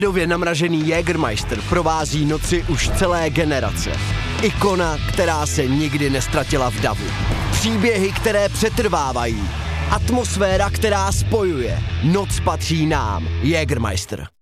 Dově namražený Jägermeister provází noci už celé generace. Ikona, která se nikdy nestratila v davu. Příběhy, které přetrvávají. Atmosféra, která spojuje. Noc patří nám. Jägermeister.